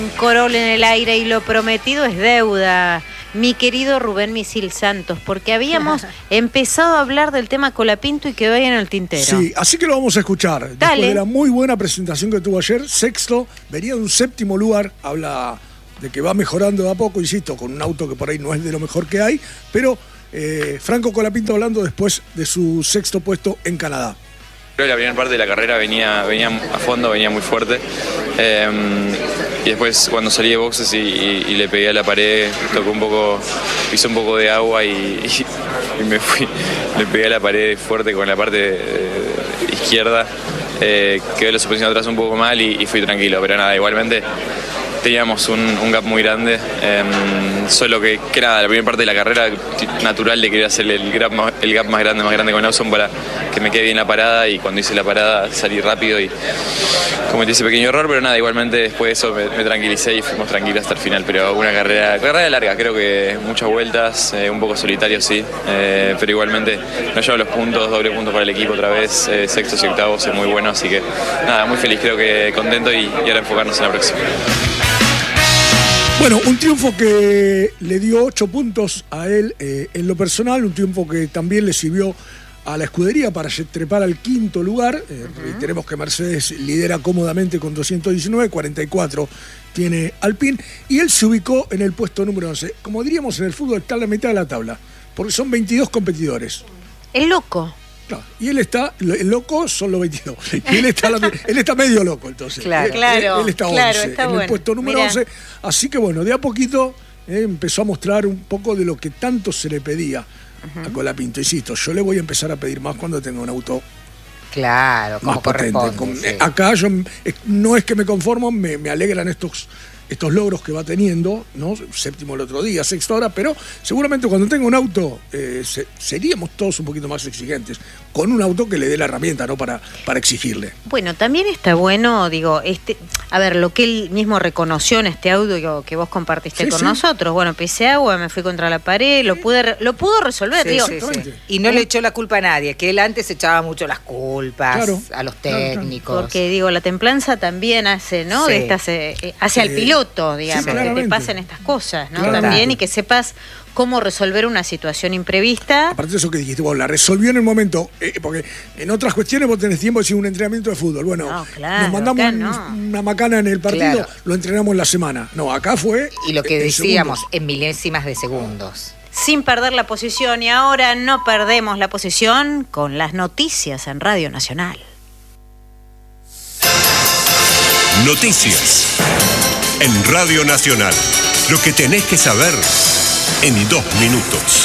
Corol en el aire y lo prometido es deuda. Mi querido Rubén Misil Santos, porque habíamos empezado a hablar del tema Colapinto y quedó ahí en el tintero. Sí, así que lo vamos a escuchar. Dale. Después de la muy buena presentación que tuvo ayer, sexto, venía de un séptimo lugar, habla de que va mejorando de a poco, insisto, con un auto que por ahí no es de lo mejor que hay, pero Franco Colapinto hablando después de su sexto puesto en Canadá. Creo que la primera parte de la carrera venía a fondo, venía muy fuerte. Y después cuando salí de boxes y le pegué a la pared, hice un poco de agua y me fui. Le pegué a la pared fuerte con la parte izquierda. Quedé la suspensión atrás un poco mal y fui tranquilo, pero nada, igualmente teníamos un gap muy grande, solo que nada, la primera parte de la carrera natural de querer hacer el gap más grande con Lawson para que me quede bien la parada, y cuando hice la parada salí rápido y cometí ese pequeño error, pero nada, igualmente después de eso me tranquilicé y fuimos tranquilos hasta el final, pero una carrera larga, creo que muchas vueltas, un poco solitario sí, pero igualmente no llevo los puntos, doble punto para el equipo otra vez, sextos y octavos es muy bueno, así que nada, muy feliz, creo que contento y ahora enfocarnos en la próxima. Bueno, un triunfo que le dio 8 puntos a él en lo personal, un triunfo que también le sirvió a la escudería para trepar al quinto lugar. Reiteremos que Mercedes lidera cómodamente con 219, 44 tiene Alpine, y él se ubicó en el puesto número 11. Como diríamos en el fútbol, está en la mitad de la tabla, porque son 22 competidores. El loco. Claro, y él está, el loco son los 22, y él está medio loco, entonces. Claro, él está 11, está en bueno. el puesto número 11, así que bueno, de a poquito empezó a mostrar un poco de lo que tanto se le pedía a Colapinto. Insisto, yo le voy a empezar a pedir más cuando tenga un auto claro, como más potente. Sí. Acá yo no es que me conformo, me alegran estos logros que va teniendo, ¿no? Séptimo el otro día, sexto ahora, pero seguramente cuando tenga un auto seríamos todos un poquito más exigentes, con un auto que le dé la herramienta, ¿no? para exigirle. Bueno, también está bueno, digo, a ver, lo que él mismo reconoció en este audio que vos compartiste con nosotros. Bueno, pisé agua, me fui contra la pared, lo pudo resolver, digo. Sí. Y no le echó la culpa a nadie, que él antes echaba mucho las culpas a los técnicos. Porque digo, la templanza también hace, ¿no? Sí. De estas, hace al piloto, digamos, que te pasen estas cosas, ¿no? También, y que sepas cómo resolver una situación imprevista. Aparte de eso que dijiste, vos la resolvió en el momento, porque en otras cuestiones vos tenés tiempo de decir un entrenamiento de fútbol. Bueno, nos mandamos una macana en el partido, lo entrenamos en la semana. No, acá fue. Y lo que decíamos, en milésimas de segundos. Sin perder la posición, y ahora no perdemos la posición con las noticias en Radio Nacional. Noticias en Radio Nacional. Lo que tenés que saber en 2 minutos.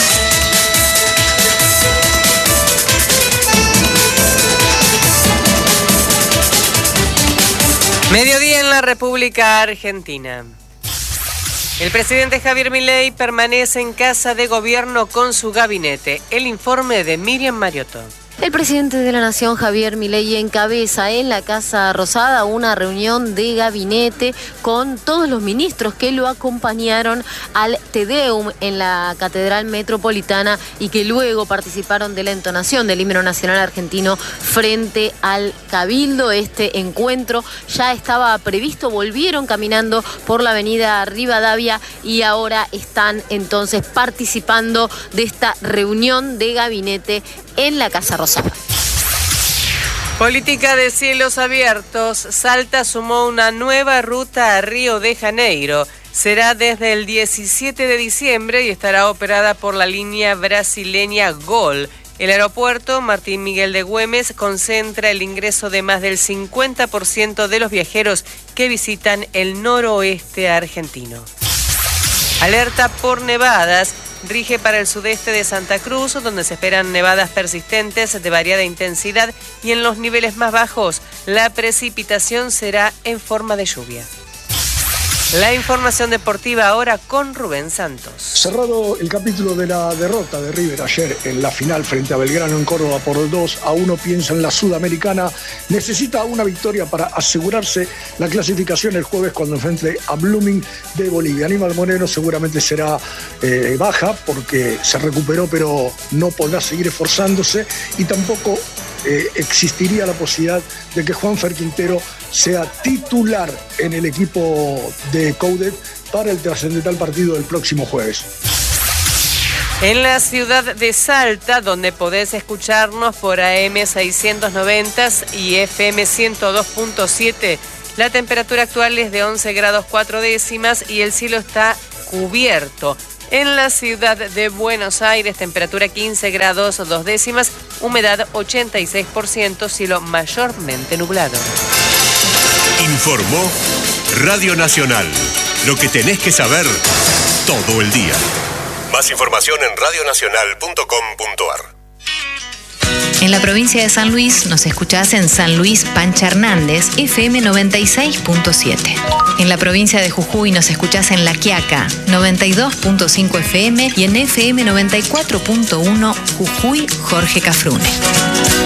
Mediodía en la República Argentina. El presidente Javier Milei permanece en casa de gobierno con su gabinete. El informe de Miriam Mariotto. El presidente de la Nación, Javier Milei, encabeza en la Casa Rosada una reunión de gabinete con todos los ministros que lo acompañaron al Te Deum en la Catedral Metropolitana y que luego participaron de la entonación del himno nacional argentino frente al Cabildo. Este encuentro ya estaba previsto, volvieron caminando por la avenida Rivadavia y ahora están entonces participando de esta reunión de gabinete en la Casa Rosada. Política de cielos abiertos. Salta sumó una nueva ruta a Río de Janeiro. Será desde el 17 de diciembre y estará operada por la línea brasileña GOL. El aeropuerto Martín Miguel de Güemes concentra el ingreso de más del 50% de los viajeros que visitan el noroeste argentino. Alerta por nevadas. Rige para el sudeste de Santa Cruz, donde se esperan nevadas persistentes de variada intensidad, y en los niveles más bajos la precipitación será en forma de lluvia. La información deportiva ahora con Rubén Santos. Cerrado el capítulo de la derrota de River ayer en la final frente a Belgrano en Córdoba por 2-1, piensa en la Sudamericana, necesita una victoria para asegurarse la clasificación el jueves cuando enfrente a Blooming de Bolivia. Aníbal Moreno seguramente será baja porque se recuperó pero no podrá seguir esforzándose, y tampoco existiría la posibilidad de que Juanfer Quintero sea titular en el equipo de Coudet para el trascendental partido del próximo jueves. En la ciudad de Salta, donde podés escucharnos por AM 690 y FM 102.7, la temperatura actual es de 11 grados 4 décimas y el cielo está cubierto. En la ciudad de Buenos Aires, temperatura 15 grados 2 décimas, humedad 86%, cielo mayormente nublado. Informó Radio Nacional. Lo que tenés que saber todo el día. Más información en radionacional.com.ar. En la provincia de San Luis nos escuchás en San Luis Pancha Hernández, FM 96.7. En la provincia de Jujuy nos escuchás en La Quiaca, 92.5 FM y en FM 94.1 Jujuy Jorge Cafrune.